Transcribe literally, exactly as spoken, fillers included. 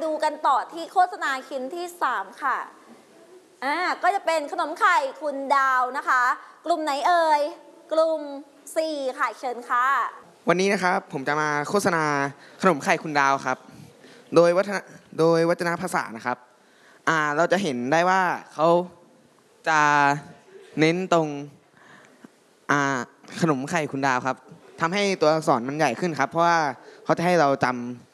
ดูกันต่อที่โฆษณาชิ้นที่สามค่ะอ่าก็จะเป็นขนมไข่คุณดาวนะคะกลุ่มไหนเอ่ยกลุ่มสี่ค่ะเชิญค่ะวันนี้นะครับผมจะมาโฆษณาขนมไข่คุณดาวครับโดยวัฒนโดยวัฒนภาษานะครับอ่าเราจะเห็นได้ว่าเขาจะเน้นตรงอ่าขนมไข่คุณดาวครับทำให้ตัวอักษรมันใหญ่ขึ้นครับเพราะว่าเขาจะให้เราจ